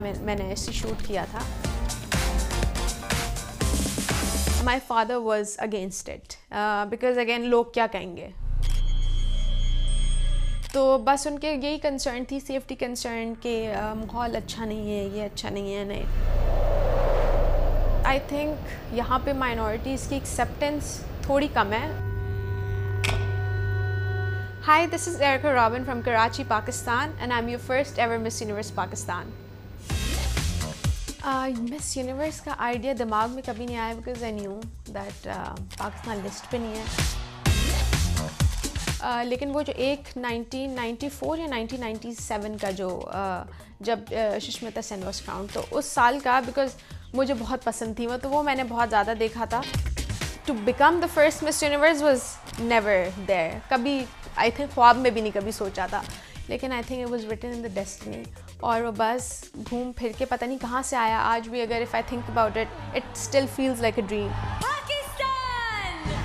मैंने ऐसे शूट किया था। My father was against it because again लोग क्या कहेंगे, तो बस उनके यही कंसर्न थी, सेफ्टी कंसर्न के माहौल अच्छा नहीं है, ये अच्छा नहीं है। नहीं, आई थिंक यहाँ पे माइनॉरिटीज़ की एक्सेप्टेंस थोड़ी कम है। High, this is areca robin from Karachi, Pakistan, and I am your first ever miss universe Pakistan. Miss universe का आइडिया दिमाग में कभी नहीं आया because I knew that Pakistan list पे नहीं है। लेकिन वो जो एक 1994 या 1997 का जो जब सुष्मिता सेन वॉज क्राउन्ड, तो उस साल का बिकॉज मुझे बहुत पसंद थी वो, तो वो मैंने बहुत ज़्यादा देखा था। To become the first miss universe was never there, कभी आई थिंक ख्वाब में भी नहीं कभी सोचा था, लेकिन I think it was written in the destiny. और वो बस घूम फिर के पता नहीं कहाँ से आया। आज भी अगर if I think about it, it still feels like a dream.